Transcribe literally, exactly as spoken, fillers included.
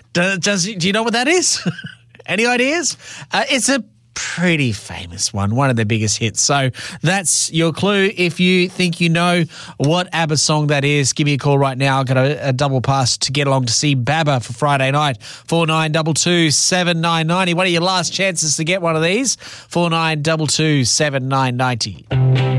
Does, does do you know what that is? Any ideas? Uh, it's a pretty famous one, one of their biggest hits. So that's your clue. If you think you know what ABBA song that is, give me a call right now. I've got a, a double pass to get along to see BABBA for Friday night. four nine two two, seven nine nine zero. What are your last chances to get one of these? four nine two two, seven nine nine zero.